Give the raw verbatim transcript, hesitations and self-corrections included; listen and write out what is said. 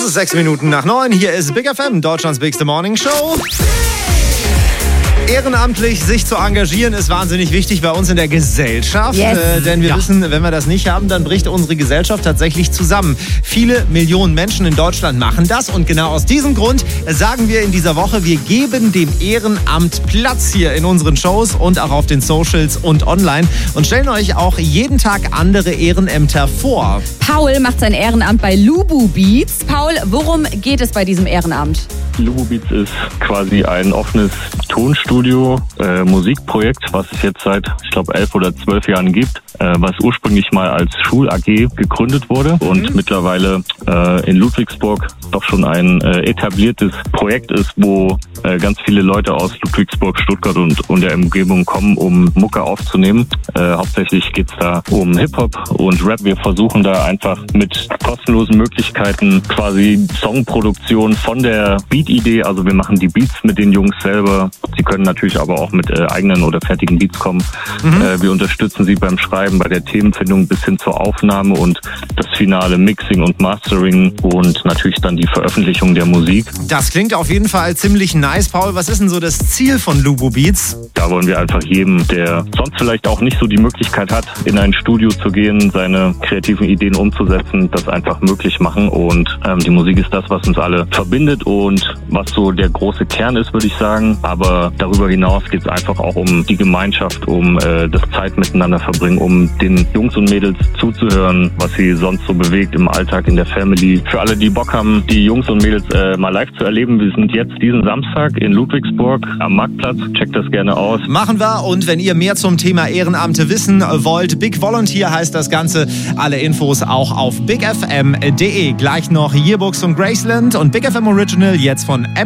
Es ist sechs Minuten nach neun. Hier ist Big F M, Deutschlands bigste Morning Show. Ehrenamtlich sich zu engagieren ist wahnsinnig wichtig bei uns in der Gesellschaft. Yes. Äh, denn wir ja. wissen, wenn wir das nicht haben, dann bricht unsere Gesellschaft tatsächlich zusammen. Viele Millionen Menschen in Deutschland machen das. Und genau aus diesem Grund sagen wir in dieser Woche, wir geben dem Ehrenamt Platz hier in unseren Shows und auch auf den Socials und online. Und stellen euch auch jeden Tag andere Ehrenämter vor. Paul macht sein Ehrenamt bei Lubu Beats. Paul, worum geht es bei diesem Ehrenamt? Lubu Beats ist quasi ein offenes Tonstudio, äh, Musikprojekt, was es jetzt seit, ich glaube, elf oder zwölf Jahren gibt, äh, was ursprünglich mal als Schul-A G gegründet wurde und mhm. mittlerweile äh, in Ludwigsburg doch schon ein äh, etabliertes Projekt ist, wo äh, ganz viele Leute aus Ludwigsburg, Stuttgart und, und der Umgebung kommen, um Mucke aufzunehmen. Äh, hauptsächlich geht's da um Hip-Hop und Rap. Wir versuchen da einfach mit kostenlosen Möglichkeiten quasi Songproduktion von der Beat-Idee, also wir machen die Beats mit den Jungs selber. Sie können natürlich aber auch mit äh, eigenen oder fertigen Beats kommen. Mhm. Äh, wir unterstützen sie beim Schreiben, bei der Themenfindung bis hin zur Aufnahme und das finale Mixing und Mastering und natürlich dann die Veröffentlichung der Musik. Das klingt auf jeden Fall ziemlich nice. Paul, was ist denn so das Ziel von Lubu Beats? Da wollen wir einfach jedem, der sonst vielleicht auch nicht so die Möglichkeit hat, in ein Studio zu gehen, seine kreativen Ideen umzusetzen, das einfach möglich machen. Und ähm, die Musik ist das, was uns alle verbindet und was so der große Kern ist, würde ich sagen. Aber darüber hinaus geht es einfach auch um die Gemeinschaft, um äh, das Zeit miteinander verbringen, um den Jungs und Mädels zuzuhören, was sie sonst so bewegt im Alltag, in der Family. Für alle, die Bock haben, die Jungs und Mädels äh, mal live zu erleben, wir sind jetzt diesen Samstag in Ludwigsburg am Marktplatz. Checkt das gerne aus. Machen wir. Und wenn ihr mehr zum Thema Ehrenamte wissen wollt, Big Volunteer heißt das Ganze. Alle Infos auch auf big f m punkt d e. Gleich noch Yearbooks und Graceland und Big F M Original jetzt von